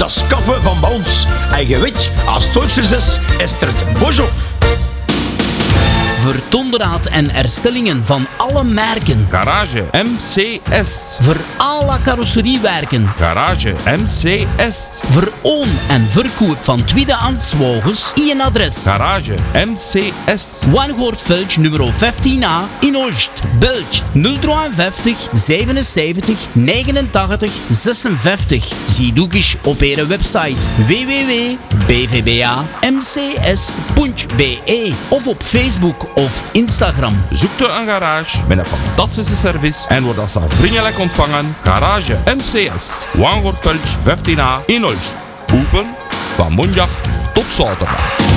Dat is kaffe van Bons. En je weet, als het Duitsers is er het bos op. Voor onderhoud en herstellingen van alle merken. Garage MCS. Voor alle carrosseriewerken. Garage MCS. Voor oon- en verkoop van tweedehands wagens. Eén adres. Garage MCS. Wangoortveld nummer 15A in Olst. Belg 053 77 89 56. Zie ook eens op onze website www.bvbamcs.be of op Facebook of Instagram. Zoekt u een garage met een fantastische service en wordt als vriendelijk ontvangen. Garage MCS. Wangoortveld 15A in Olst. Open van maandag tot zaterdag.